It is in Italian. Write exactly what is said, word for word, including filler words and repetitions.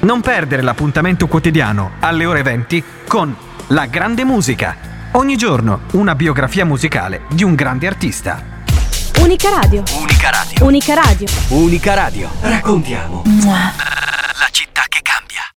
Non perdere l'appuntamento quotidiano alle ore venti con La Grande Musica. Ogni giorno una biografia musicale di un grande artista. Unica Radio. Unica Radio. Unica Radio. Unica Radio. Raccontiamo. Mua.